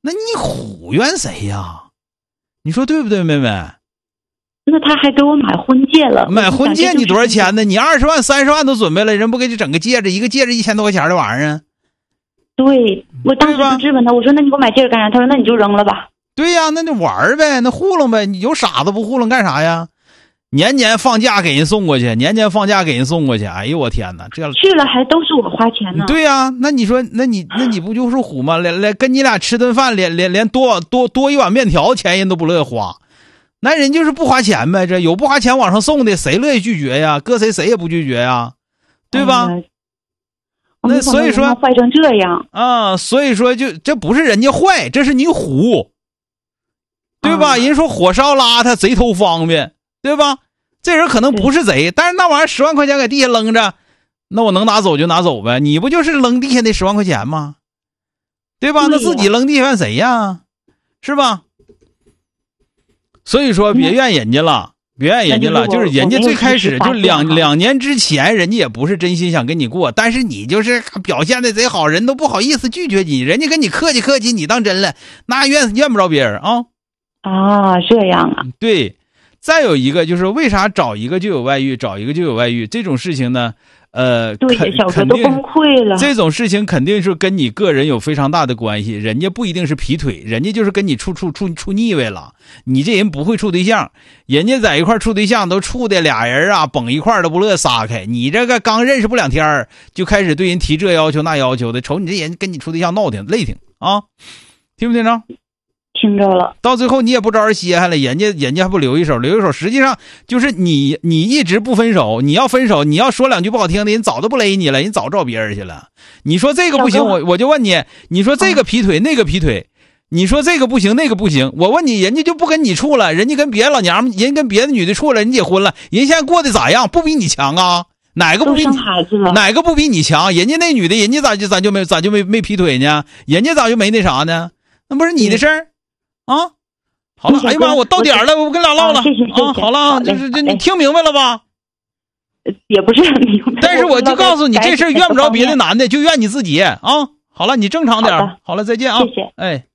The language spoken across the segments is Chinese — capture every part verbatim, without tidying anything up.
那你唬怨谁呀？你说对不对，妹妹？ 那他还给我买婚戒了。 买婚戒你多少钱呢？你二十万、三十万都准备了，人不给你整个戒指，一个戒指一千多块钱的玩意儿。 对，我当时就质问他，我说那你给我买戒指干啥？他说那你就扔了吧。 对呀，那就玩呗，那糊弄呗，你有傻子不糊弄干啥呀？年年放假给人送过去，年年放假给人送过去，哎呦我天哪，这去了还都是我花钱呢。 对呀、啊，那你说，那你那你不就是虎吗？连连跟你俩吃顿饭，连连连多多多一碗面条钱人都不乐意花，那人就是不花钱呗。这有不花钱往上送的，谁乐意拒绝呀？搁谁谁也不拒绝呀，对吧？嗯、那所以说坏成这样啊，所以说就这不是人家坏，这是你虎，对吧？嗯、人说火烧邋遢，贼偷方便。对吧？这人可能不是贼，但是那玩意儿十万块钱给地下扔着，那我能拿走就拿走呗。你不就是扔地下那十万块钱吗？对吧？那自己扔地下怨谁呀？是吧？所以说别怨人家了，别怨人家了，就是人家最开始就两两年之前，人家也不是真心想跟你过，但是你就是表现的贼好，人都不好意思拒绝你，人家跟你客气客气，你当真了，那怨怨不着别人啊。 啊，这样啊？ 对。再有一个就是为啥找一个就有外遇，找一个就有外遇这种事情呢？呃， 对，小哥都崩溃了。 这种事情肯定是跟你个人有非常大的关系，人家不一定是劈腿，人家就是跟你处处处处腻歪了。你这人不会处对象，人家在一块处对象都处的俩人啊，绷一块都不乐撒开。你这个刚认识不两天就开始对人提这要求那要求的，瞅你这人跟你处对象闹挺累挺啊，听不听着？ 听着了， 到最后你也不招人稀罕了，人家人家还不留一手，留一手，实际上就是你你一直不分手，你要分手，你要说两句不好听的，人早都不勒你了，人早找别人去了。你说这个不行，我我就问你，你说这个劈腿、嗯、那个劈腿，你说这个不行那个不行，我问你，人家就不跟你处了，人家跟别的老娘们，人跟别的女的处了，人结婚了，人现在过得咋样？不比你强啊？哪个不比你哪个不比你强？人家那女的，人家咋就咋就没咋就没没劈腿呢？人家咋就没那啥呢？那不是你的事儿。嗯啊，好了，哎呀妈，我到点了，我跟俩唠了， 谢谢谢谢啊，好了，就是这你听明白了吧？ 也不是很明白， 但是我就告诉你，这事儿怨不着别的男的，就怨你自己啊。好了，你正常点，好, 好了，再见啊， 谢谢， 哎。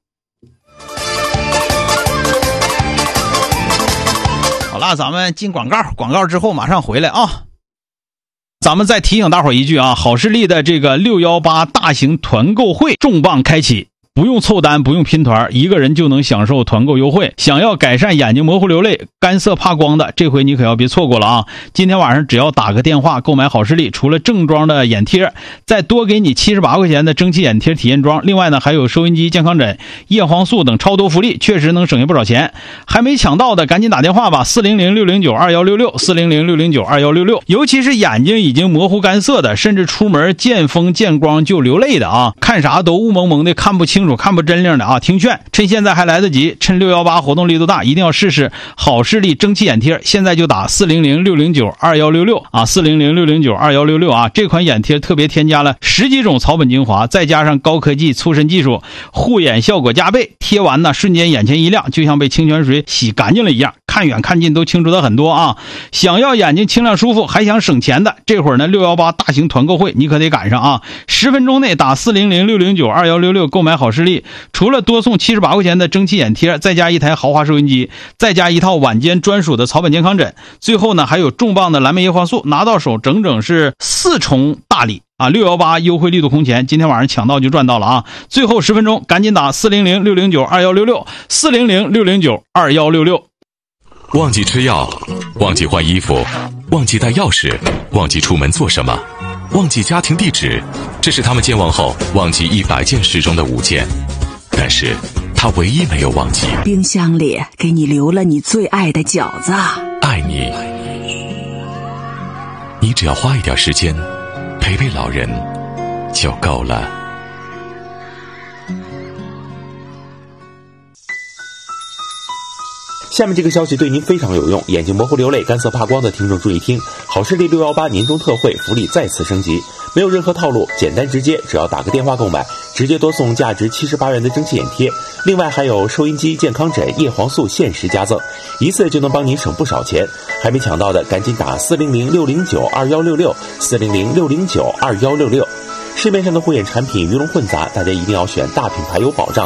好了，咱们进广告，广告之后马上回来啊。咱们再提醒大伙一句啊，好视力的这个六一八大型团购会重磅开启。不用凑单，不用拼团，一个人就能享受团购优惠。想要改善眼睛模糊流泪、干涩怕光的，这回你可要别错过了啊！今天晚上只要打个电话购买好视力，除了正装的眼贴，再多给你七十八块钱的蒸汽眼贴体验装。另外呢，还有收音机、健康枕、叶黄素等超多福利，确实能省下不少钱。还没抢到的赶紧打电话吧，四零零六零九二一六六，四零零六零九二一六六。尤其是眼睛已经模糊干涩的，甚至出门见风见光就流泪的啊，看啥都雾蒙蒙的，看不清楚看不真亮的啊！听劝，趁现在还来得及，趁六一八活动力度大，一定要试试好视力蒸汽眼贴。现在就打四零零六零九二一六六啊，四零零六零九二一六六啊！这款眼贴特别添加了十几种草本精华，再加上高科技粗深技术，护眼效果加倍。贴完呢，瞬间眼前一亮，就像被清泉水洗干净了一样，看远看近都清楚的很多啊！想要眼睛清亮舒服，还想省钱的，这会儿呢，六一八大型团购会你可得赶上啊！十分钟内打四零零六零九二一六六购买好视力。除了多送七十八块钱的蒸汽眼贴，再加一台豪华收音机，再加一套晚间专属的草本健康枕，最后呢还有重磅的蓝莓叶黄素，拿到手整整是四重大礼啊！六一八优惠力度空前，今天晚上抢到就赚到了啊！最后十分钟赶紧打四零零六零九二一六六，四零零六零九二一六六。 忘记吃药，忘记换衣服，忘记带钥匙，忘记出门做什么，忘记家庭地址，这是他们健忘后忘记一百件事中的五件。但是他唯一没有忘记， 冰箱里给你留了你最爱的饺子。 爱你，你只要花一点时间陪陪老人就够了。 下面这个消息对您非常有用，眼睛模糊流泪、干涩怕光的听众注意听，好视力六一八年终特惠福利再次升级，没有任何套路，简单直接，只要打个电话购买，直接多送价值七十八元的蒸汽眼贴，另外还有收音机、健康枕、叶黄素限时加赠，一次就能帮您省不少钱。还没抢到的赶紧打四零零六零九二一六六，四零零六零九二一六六。市面上的护眼产品鱼龙混杂，大家一定要选大品牌有保障。